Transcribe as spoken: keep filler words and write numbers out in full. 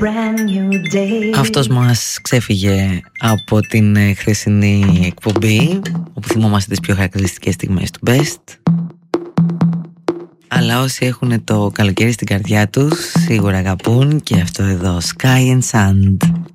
Αυτός μας ξέφυγε από την χθεσινή εκπομπή, όπου θυμόμαστε τις πιο χαρακτηριστικές στιγμές του Best. Αλλά όσοι έχουν το καλοκαίρι στην καρδιά τους σίγουρα αγαπούν και αυτό εδώ, Sky and Sand.